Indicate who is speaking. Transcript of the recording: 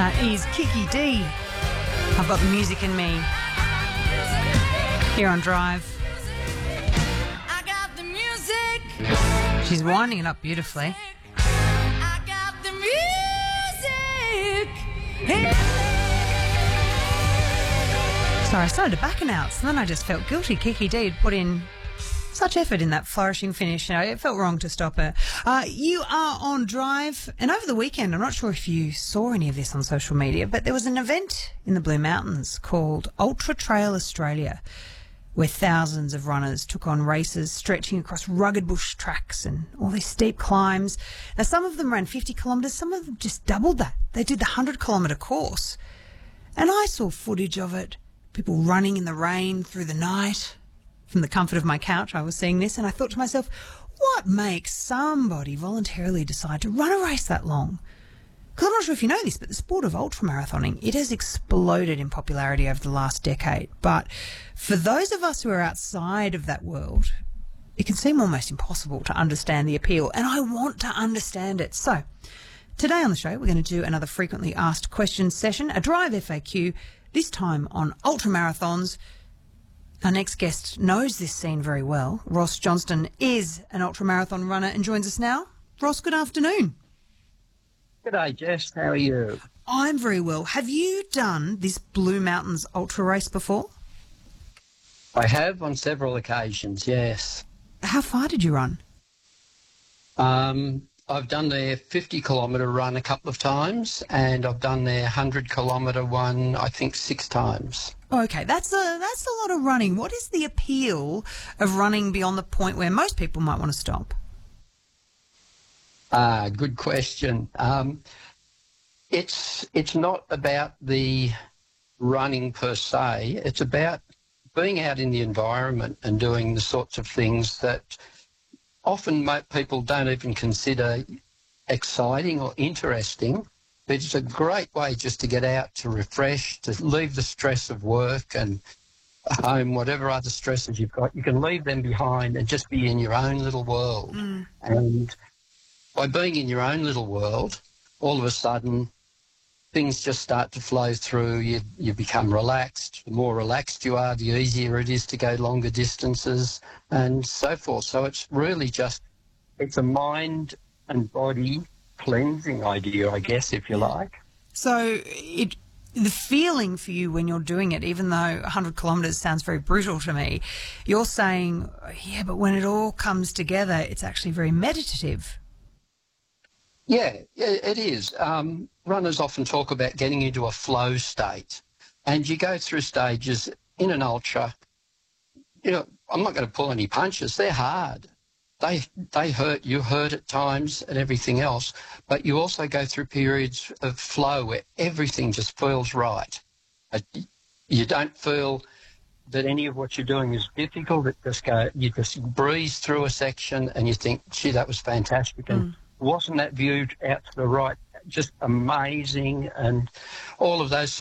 Speaker 1: That is Kiki D. I've got the music in me. Here on Drive.
Speaker 2: I got the music.
Speaker 1: She's winding it up beautifully.
Speaker 2: I got the music.
Speaker 1: Sorry, I started to back announce, and then I just felt guilty. Kiki D had put in such effort in that flourishing finish. You know, it felt wrong to stop her. You are on Drive, and over the weekend, I'm not sure if you saw any of this on social media, but there was an event in the Blue Mountains called Ultra Trail Australia, where thousands of runners took on races stretching across rugged bush tracks and all these steep climbs. Now, some of them ran 50 kilometres, some of them just doubled that. They did the 100-kilometre course. And I saw footage of it, people running in the rain through the night. From the comfort of my couch, I was seeing this, and I thought to myself, what makes somebody voluntarily decide to run a race that long? Because I'm not sure if you know this, but the sport of ultramarathoning, it has exploded in popularity over the last decade. But for those of us who are outside of that world, it can seem almost impossible to understand the appeal, and I want to understand it. So today on the show, we're going to do another frequently asked questions session, a Drive FAQ, this time on ultramarathons. Our next guest knows this scene very well. Ross Johnston is an ultramarathon runner and joins us now. Ross, good afternoon.
Speaker 3: G'day, Jess. How are you?
Speaker 1: I'm very well. Have you done this Blue Mountains ultra race before?
Speaker 3: I have on several occasions, yes.
Speaker 1: How far did you run?
Speaker 3: I've done their 50-kilometre run a couple of times, and I've done their 100-kilometre one, I think, 6 times.
Speaker 1: Okay, that's a lot of running. What is the appeal of running beyond the point where most people might want to stop?
Speaker 3: Good question. It's not about the running per se. It's about being out in the environment and doing the sorts of things that often people don't even consider exciting or interesting. But it's a great way just to get out, to refresh, to leave the stress of work and home, whatever other stresses you've got. You can leave them behind and just be in your own little world. And by being in your own little world, all of a sudden things just start to flow through. You become relaxed. The more relaxed you are, the easier it is to go longer distances and so forth. So it's really it's a mind and body cleansing idea, I guess, if you like.
Speaker 1: So the feeling for you when you're doing it, even though 100 kilometres sounds very brutal to me, you're saying, yeah, but when it all comes together, it's actually very meditative.
Speaker 3: Yeah, it is. Runners often talk about getting into a flow state, and you go through stages in an ultra. You know, I'm not going to pull any punches. They're hard. They hurt. You hurt at times and everything else, but you also go through periods of flow where everything just feels right. You don't feel that any of what you're doing is difficult. You just breeze through a section and you think, gee, that was fantastic. And wasn't that view out to the right just amazing? And all of those sorts